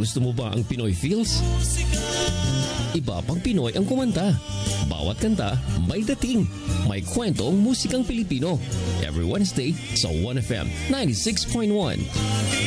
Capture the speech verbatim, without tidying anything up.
Gusto mo ba ang Pinoy feels? Iba pang Pinoy ang kumanta. Bawat kanta may dating. May kwentong musikang Pilipino. Every Wednesday sa one F M ninety-six point one.